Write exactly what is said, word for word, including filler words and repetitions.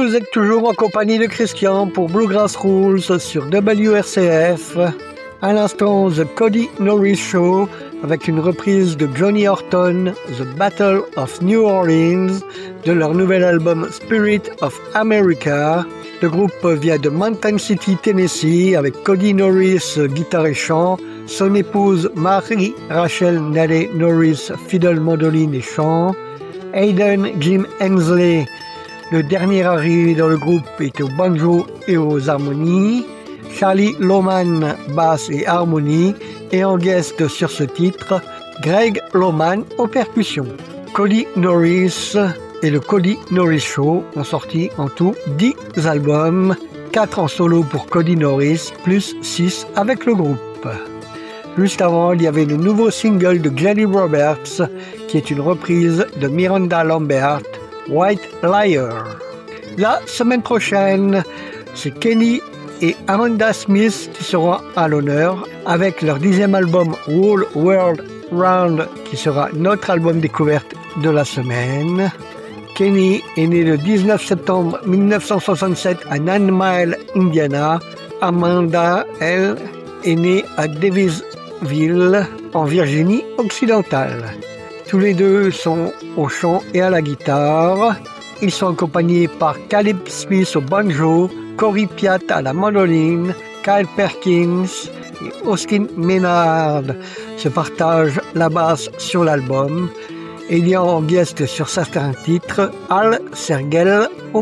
Vous êtes toujours en compagnie de Christian pour Bluegrass Rules sur W R C F. À l'instant, The Cody Norris Show avec une reprise de Johnny Horton, The Battle of New Orleans, de leur nouvel album Spirit of America. Le groupe vient de Mountain City, Tennessee, avec Cody Norris, guitare et chant, son épouse Marie Rachel Nalley Norris, fiddle, mandoline et chant, Hayden Jim Hensley, le dernier arrivé dans le groupe, est au banjo et aux harmonies, Charlie Lohman, basse et harmonie, et en guest sur ce titre, Greg Lohman aux percussions. Cody Norris et le Cody Norris Show ont sorti en tout dix albums, quatre en solo pour Cody Norris, plus six avec le groupe. Juste avant, il y avait le nouveau single de Glennie Roberts, qui est une reprise de Miranda Lambert, White Liar. La semaine prochaine, c'est Kenny et Amanda Smith qui seront à l'honneur avec leur dixième album Whole World Round, qui sera notre album découverte de la semaine. Kenny est né le dix-neuf septembre mille neuf cent soixante-sept à Nine Mile, Indiana. Amanda, elle, est née à Davisville, en Virginie occidentale. Tous les deux sont au chant et à la guitare. Ils sont accompagnés par Caleb Smith au banjo, Corey Piat à la mandoline, Kyle Perkins et Austin Maynard se partagent la basse sur l'album. Et il y a en guest sur certains titres Al Sergel au